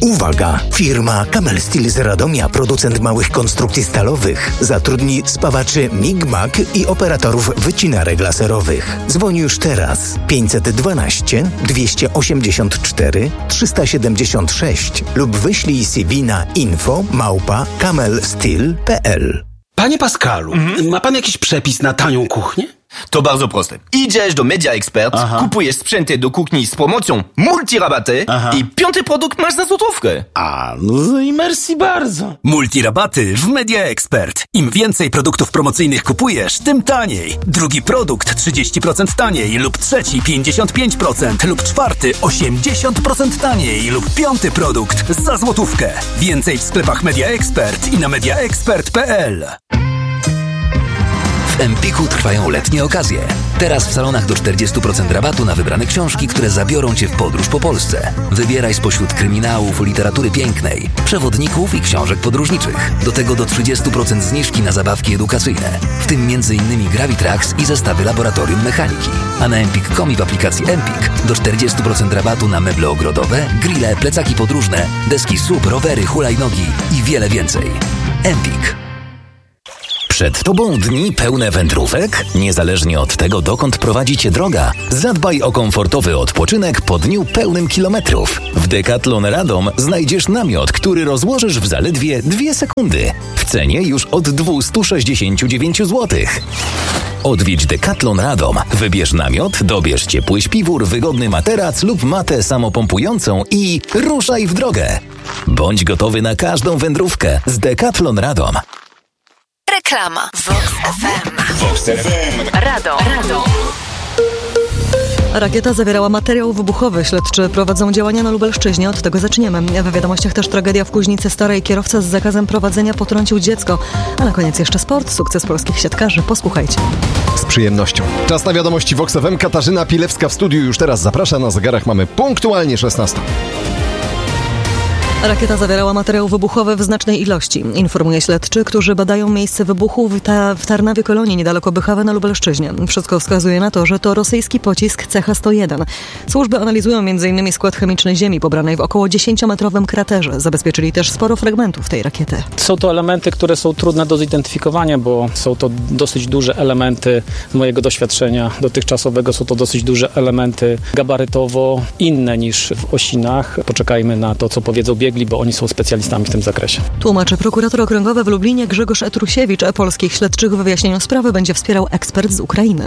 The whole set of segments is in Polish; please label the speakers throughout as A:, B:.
A: Uwaga! Firma Camel Steel z Radomia, producent małych konstrukcji stalowych, zatrudni spawaczy MIG-MAG i operatorów wycinarek laserowych. Dzwoń już teraz 512 284 376 lub wyślij CV na info@camelsteel.pl.
B: Panie Pascalu, ma pan jakiś przepis na tanią kuchnię?
C: To bardzo proste. Idziesz do Media Expert, kupujesz sprzęty do kuchni z promocją multirabaty i 5. produkt masz za złotówkę.
B: No i merci bardzo.
D: Multirabaty w Media Expert. Im więcej produktów promocyjnych kupujesz, tym taniej. Drugi produkt 30% taniej lub trzeci 55% lub czwarty 80% taniej lub 5. produkt za złotówkę. Więcej w sklepach Media Expert i na mediaexpert.pl.
E: W Empiku trwają letnie okazje. Teraz w salonach do 40% rabatu na wybrane książki, które zabiorą Cię w podróż po Polsce. Wybieraj spośród kryminałów, literatury pięknej, przewodników i książek podróżniczych. Do tego do 30% zniżki na zabawki edukacyjne, w tym m.in. Gravitrax i zestawy laboratorium mechaniki. A na Empik.com i w aplikacji Empik do 40% rabatu na meble ogrodowe, grille, plecaki podróżne, deski SUP, rowery, hulajnogi i wiele więcej. Empik.
F: Przed Tobą dni pełne wędrówek? Niezależnie od tego, dokąd prowadzi Cię droga, zadbaj o komfortowy odpoczynek po dniu pełnym kilometrów. W Decathlon Radom znajdziesz namiot, który rozłożysz w zaledwie 2 sekundy. W cenie już od 269 zł. Odwiedź Decathlon Radom, wybierz namiot, dobierz ciepły śpiwór, wygodny materac lub matę samopompującą i ruszaj w drogę. Bądź gotowy na każdą wędrówkę z Decathlon Radom.
G: Reklama. Vox FM. Vox FM. Radom.
H: Rakieta zawierała materiał wybuchowy. Śledczy prowadzą działania na Lubelszczyźnie. Od tego zaczniemy. W wiadomościach też tragedia w Kuźnicy Starej. Kierowca z zakazem prowadzenia potrącił dziecko. A na koniec jeszcze sport. Sukces polskich siatkarzy. Posłuchajcie.
I: Z przyjemnością. Czas na wiadomości Vox FM. Katarzyna Pilewska w studiu już teraz zaprasza. Na zegarach mamy punktualnie 16.
H: Rakieta zawierała materiał wybuchowy w znacznej ilości. Informuje śledczy, którzy badają miejsce wybuchu w Tarnawie Kolonie, niedaleko Bychawy na Lubelszczyźnie. Wszystko wskazuje na to, że to rosyjski pocisk CH-101. Służby analizują m.in. skład chemiczny ziemi pobranej w około 10-metrowym kraterze. Zabezpieczyli też sporo fragmentów tej rakiety.
J: Są to elementy, które są trudne do zidentyfikowania, bo są to dosyć duże elementy z mojego doświadczenia dotychczasowego. Są to dosyć duże elementy gabarytowo inne niż w Osinach. Poczekajmy na to, co powiedzą biegli, bo oni są specjalistami w tym zakresie.
H: Tłumaczy prokurator okręgowy w Lublinie Grzegorz Etrusiewicz. Polskich śledczych w wyjaśnieniu sprawy będzie wspierał ekspert z Ukrainy.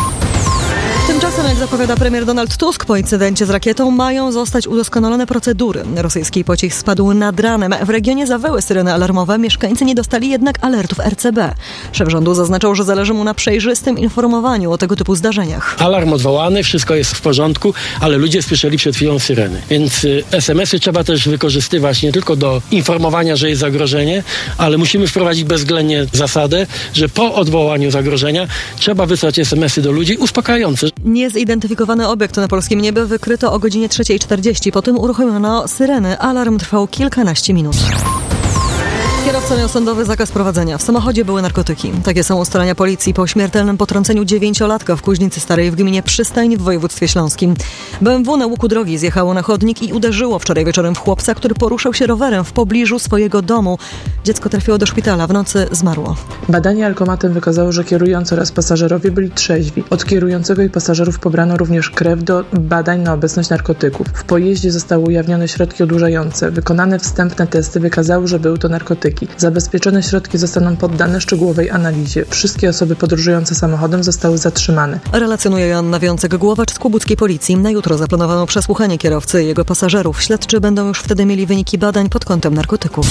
H: Tymczasem, jak zapowiada premier Donald Tusk, po incydencie z rakietą mają zostać udoskonalone procedury. Rosyjski pocisk spadł nad ranem. W regionie zawyły syreny alarmowe. Mieszkańcy nie dostali jednak alertów RCB. Szef rządu zaznaczał, że zależy mu na przejrzystym informowaniu o tego typu zdarzeniach.
K: Alarm odwołany, wszystko jest w porządku, ale ludzie słyszeli przed chwilą syreny. Więc SMS-y trzeba też wykorzystywać nie tylko do informowania, że jest zagrożenie, ale musimy wprowadzić bezwzględnie zasadę, że po odwołaniu zagrożenia trzeba wysłać SMS-y do ludzi uspokajające.
H: Niezidentyfikowany obiekt na polskim niebie wykryto o godzinie 3:40. Potem uruchomiono syreny. Alarm trwał kilkanaście minut. Kierowca miał sądowy zakaz prowadzenia. W samochodzie były narkotyki. Takie są ustalenia policji po śmiertelnym potrąceniu 9-latka w Kuźnicy Starej w gminie Przystań w województwie śląskim. BMW na łuku drogi zjechało na chodnik i uderzyło wczoraj wieczorem w chłopca, który poruszał się rowerem w pobliżu swojego domu. Dziecko trafiło do szpitala. W nocy zmarło.
L: Badanie alkomatem wykazało, że kierujący oraz pasażerowie byli trzeźwi. Od kierującego i pasażerów pobrano również krew do badań na obecność narkotyków. W pojeździe zostały ujawnione środki odurzające. Wykonane wstępne testy wykazały, że były to narkotyki. Zabezpieczone środki zostaną poddane szczegółowej analizie. Wszystkie osoby podróżujące samochodem zostały zatrzymane.
H: Relacjonuje Joanna Wiącek-Głowacz z Kłobuckiej Policji. Na jutro zaplanowano przesłuchanie kierowcy i jego pasażerów. Śledczy będą już wtedy mieli wyniki badań pod kątem narkotyków.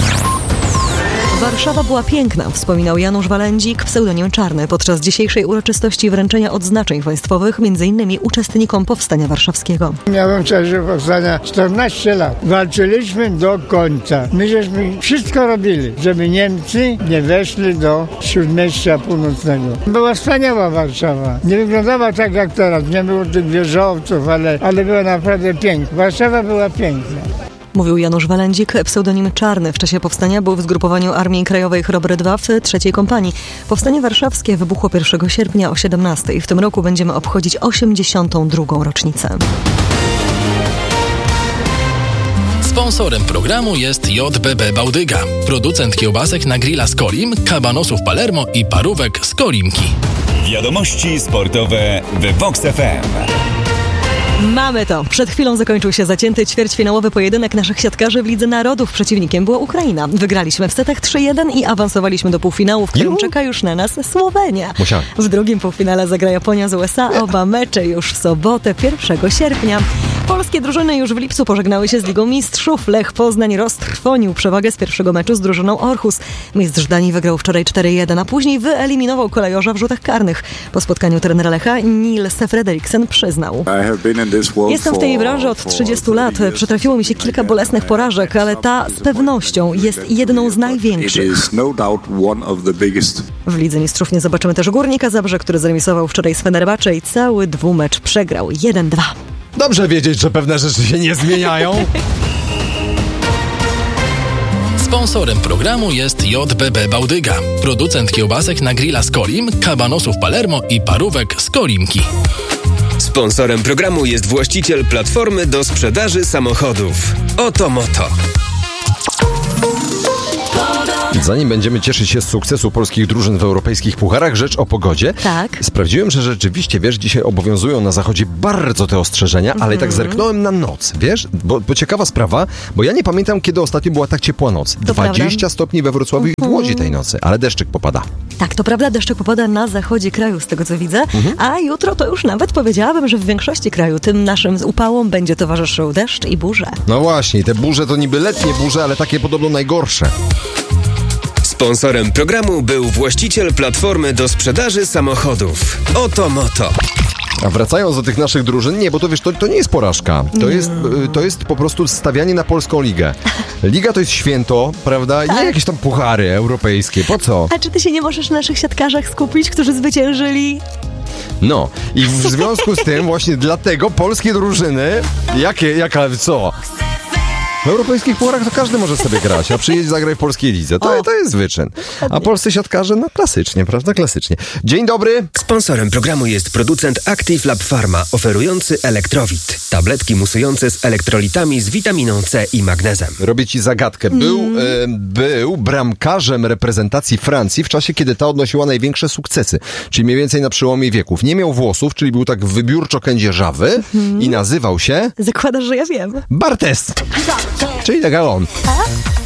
H: Warszawa była piękna, wspominał Janusz Walędzik, pseudonim Czarny, podczas dzisiejszej uroczystości wręczenia odznaczeń państwowych, m.in. uczestnikom Powstania Warszawskiego.
M: Miałem w czasie powstania 14 lat. Walczyliśmy do końca. My żeśmy wszystko robili, żeby Niemcy nie weszli do Śródmieścia Północnego. Była wspaniała Warszawa. Nie wyglądała tak jak teraz. Nie było tych wieżowców, ale była naprawdę piękna. Warszawa była piękna.
H: Mówił Janusz Walędzik, pseudonim Czarny. W czasie powstania był w zgrupowaniu Armii Krajowej Chrobry II w 3. kompanii. Powstanie warszawskie wybuchło 1 sierpnia o 17. W tym roku będziemy obchodzić 82. rocznicę.
N: Sponsorem programu jest JBB Bałdyga, producent kiełbasek na grilla z Kolim, kabanosów Palermo i parówek z Kolimki.
O: Wiadomości sportowe w Vox FM.
H: Mamy to. Przed chwilą zakończył się zacięty ćwierćfinałowy pojedynek naszych siatkarzy w Lidze Narodów. Przeciwnikiem była Ukraina. Wygraliśmy w setach 3-1 i awansowaliśmy do półfinału, w którym czeka już na nas Słowenia. W drugim półfinale zagra Japonia z USA. Oba mecze już w sobotę, 1 sierpnia. Polskie drużyny już w lipcu pożegnały się z Ligą Mistrzów. Lech Poznań roztrwonił przewagę z pierwszego meczu z drużyną Orhus. Mistrz Danii wygrał wczoraj 4-1, a później wyeliminował Kolejorza w rzutach karnych. Po spotkaniu trenera Lecha Niels Frederiksen przyznał: jestem w tej branży od 30 lat. Przytrafiło mi się kilka bolesnych porażek, ale ta z pewnością jest jedną z największych. W Lidze Mistrzów nie zobaczymy też Górnika Zabrze, który zremisował wczoraj z Fenerbahce i cały dwumecz przegrał 1-2.
I: Dobrze wiedzieć, że pewne rzeczy się nie zmieniają.
N: Sponsorem programu jest JBB Bałdyga, producent kiełbasek na grilla z Kolim, kabanosów Palermo i parówek z Kolimki.
P: Sponsorem programu jest właściciel platformy do sprzedaży samochodów. Oto Moto.
I: Zanim będziemy cieszyć się z sukcesu polskich drużyn w europejskich pucharach, rzecz o pogodzie.
H: Tak.
I: Sprawdziłem, że rzeczywiście, wiesz, dzisiaj obowiązują na zachodzie bardzo te ostrzeżenia, ale tak zerknąłem na noc, wiesz, bo ciekawa sprawa, bo ja nie pamiętam, kiedy ostatnio była tak ciepła noc. 20 stopni we Wrocławiu i w Łodzi tej nocy, ale deszczyk popada.
H: Tak, to prawda, deszczyk popada na zachodzie kraju, z tego co widzę, a jutro to już nawet powiedziałabym, że w większości kraju tym naszym upałom będzie towarzyszył deszcz i burze.
I: No właśnie, te burze to niby letnie burze, ale takie podobno najgorsze.
P: Sponsorem programu był właściciel platformy do sprzedaży samochodów. Oto Moto.
I: A wracając do tych naszych drużyn, nie, bo to wiesz, to nie jest porażka. To jest po prostu stawianie na polską ligę. Liga to jest święto, prawda? Tak. Nie jakieś tam puchary europejskie. Po co?
H: A czy ty się nie możesz na naszych siatkarzach skupić, którzy zwyciężyli?
I: No i w związku z tym właśnie dlatego polskie drużyny, co? W europejskich pucharach to każdy może sobie grać, a przyjedź zagraj w polskiej lidze. To jest wyczyn. A polscy siatkarze, no klasycznie, prawda? Klasycznie. Dzień dobry.
P: Sponsorem programu jest producent Active Lab Pharma, oferujący Elektrowit. Tabletki musujące z elektrolitami z witaminą C i magnezem.
I: Robię ci zagadkę. Był bramkarzem reprezentacji Francji w czasie, kiedy ta odnosiła największe sukcesy. Czyli mniej więcej na przełomie wieków. Nie miał włosów, czyli był tak wybiórczo kędzierzawy i nazywał się...
H: Zakładasz, że ja wiem.
I: Bartes. Czyli taka on.